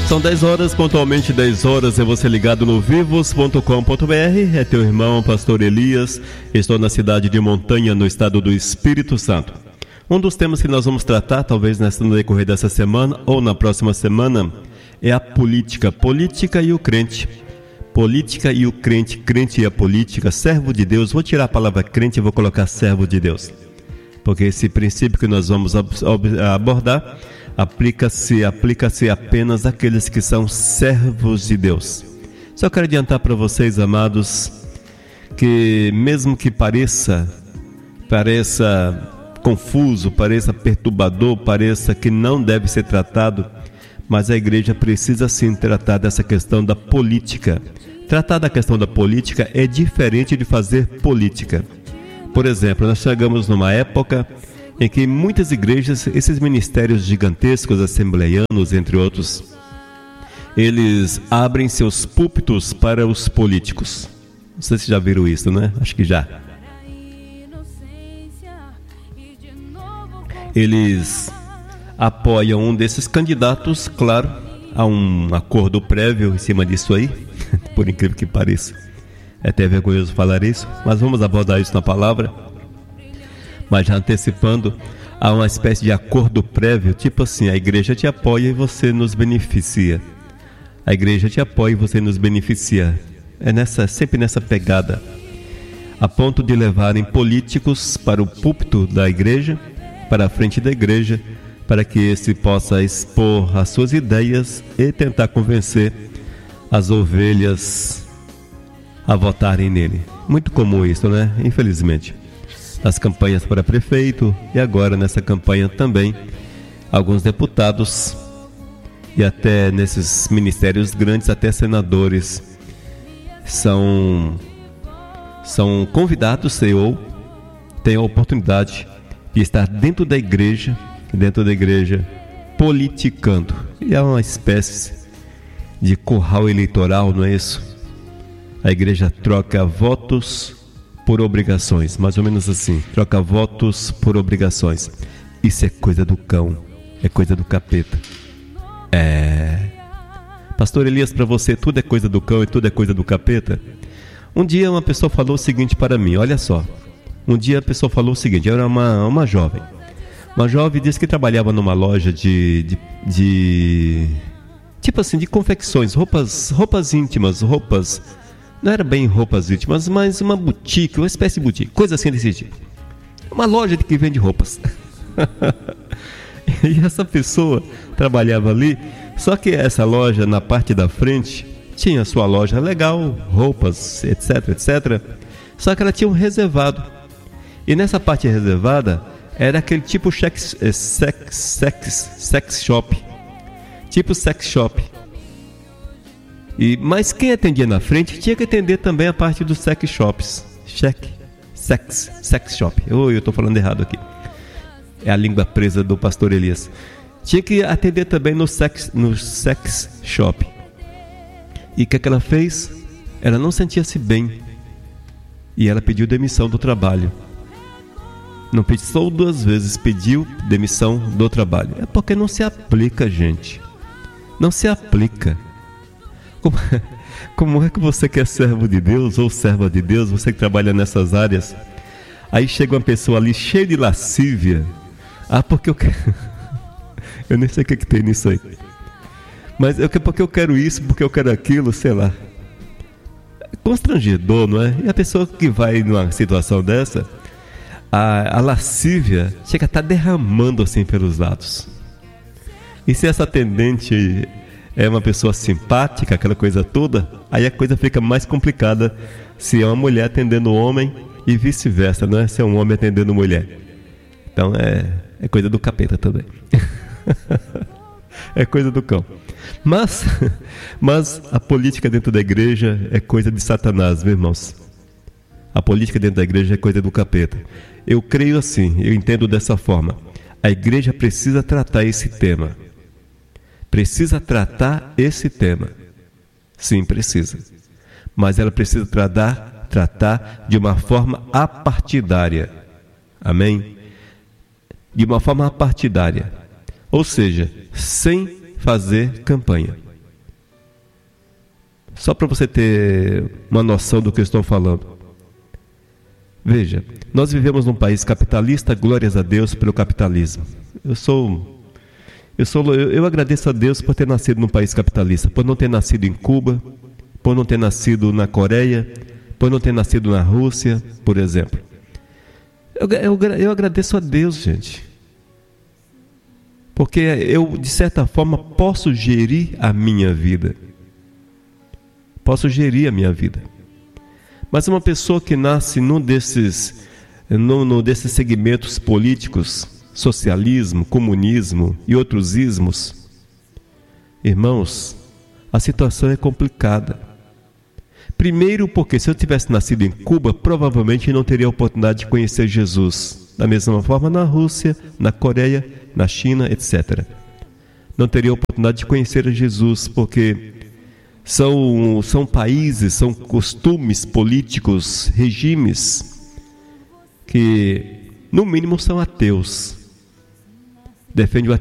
São 10 horas, pontualmente 10 horas, é você ligado no vivos.com.br, é teu irmão, Pastor Elias, estou na cidade de Montanha, no estado do Espírito Santo. Um dos temas que nós vamos tratar, talvez no decorrer dessa semana ou na próxima semana, é a política e o crente. Política e o crente, crente e a política, servo de Deus. Vou tirar a palavra crente e vou colocar servo de Deus, porque esse princípio que nós vamos abordar aplica-se apenas àqueles que são servos de Deus. Só quero adiantar para vocês, amados, que mesmo que pareça confuso, pareça perturbador, pareça que não deve ser tratado, mas a igreja precisa sim tratar dessa questão da política. Tratar da questão da política é diferente de fazer política. Por exemplo, nós chegamos numa época em que muitas igrejas, esses ministérios gigantescos, assembleianos, entre outros, eles abrem seus púlpitos para os políticos. Não sei se já viram isso, né? Acho que já. Eles apoiam um desses candidatos, claro, há um acordo prévio em cima disso aí, por incrível que pareça. É até vergonhoso falar isso, mas vamos abordar isso na palavra. Mas já antecipando, há uma espécie de acordo prévio, tipo assim, a igreja te apoia e você nos beneficia. A igreja te apoia e você nos beneficia. Sempre nessa pegada, a ponto de levarem políticos para o púlpito da igreja, para a frente da igreja, para que esse possa expor as suas ideias e tentar convencer as ovelhas a votarem nele. Muito comum isso, né? Infelizmente. Nas campanhas para prefeito e agora nessa campanha também, alguns deputados e até nesses ministérios grandes, até senadores são convidados ou têm a oportunidade de estar dentro da igreja, politicando. E é uma espécie de curral eleitoral, não é isso? A igreja troca votos por obrigações, mais ou menos assim, troca votos por obrigações. Isso é coisa do cão, é coisa do capeta. Pastor Elias, para você tudo é coisa do cão e tudo é coisa do capeta? Um dia uma pessoa falou o seguinte para mim, olha só. Um dia a pessoa falou o seguinte, era uma jovem. Uma jovem disse que trabalhava numa loja de tipo assim, de confecções, roupas íntimas, não era bem roupas íntimas, mas uma boutique, uma espécie de boutique, coisa assim desse tipo. Uma loja que vende roupas. E essa pessoa trabalhava ali, só que essa loja, na parte da frente, tinha sua loja legal, roupas, etc. Só que ela tinha um reservado. E nessa parte reservada, era aquele tipo sex shop. Tipo sex shop. Mas quem atendia na frente tinha que atender também a parte dos sex shops. Sex shop. Eu estou falando errado aqui. É a língua presa do pastor Elias. Tinha que atender também no sex shop. E o que ela fez? Ela não sentia-se bem. E ela pediu demissão do trabalho. Não pensou duas vezes, pediu demissão do trabalho. É porque não se aplica, gente. Não se aplica. Como é que você que é servo de Deus ou serva de Deus, você que trabalha nessas áreas, aí chega uma pessoa ali cheia de lascívia, porque eu quero... eu nem sei o que tem nisso aí, mas porque eu quero isso, porque eu quero aquilo, sei lá. Constrangedor, não é? E a pessoa que vai numa situação dessa, a lascívia chega a estar derramando assim pelos lados. E se essa atendente é uma pessoa simpática, aquela coisa toda, aí a coisa fica mais complicada se é uma mulher atendendo um homem e vice-versa, não é? Se é um homem atendendo mulher. Então é coisa do capeta também. É coisa do cão. Mas a política dentro da igreja é coisa de Satanás, meus irmãos. A política dentro da igreja é coisa do capeta. Eu creio assim, eu entendo dessa forma. A igreja precisa tratar esse tema. Precisa tratar esse tema. Sim, precisa. Mas ela precisa tratar de uma forma apartidária. Amém? De uma forma apartidária. Ou seja, sem fazer campanha. Só para você ter uma noção do que eu estou falando. Veja, nós vivemos num país capitalista, glórias a Deus pelo capitalismo. Eu agradeço a Deus por ter nascido num país capitalista, por não ter nascido em Cuba, por não ter nascido na Coreia, por não ter nascido na Rússia, por exemplo. Eu agradeço a Deus, gente. Porque eu, de certa forma, posso gerir a minha vida. Posso gerir a minha vida. Mas uma pessoa que nasce num desses segmentos políticos, socialismo, comunismo e outros ismos, irmãos, a situação é complicada. Primeiro porque se eu tivesse nascido em Cuba, provavelmente não teria a oportunidade de conhecer Jesus. Da mesma forma na Rússia, na Coreia, na China, etc. Não teria a oportunidade de conhecer a Jesus, porque são países, são costumes políticos, regimes, que no mínimo são ateus. Defende o